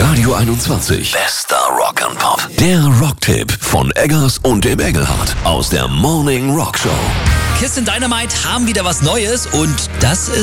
Radio 21. Bester Rock'n'Pop. Der Rocktipp von Eggers und dem Engelhardt aus der Morning Rock Show. Kiss and Dynamite haben wieder was Neues und das ist